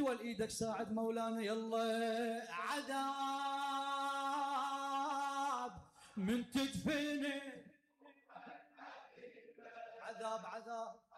تتول ايدك ساعد مولانا يلا. عذاب من تدفني، عذاب عذاب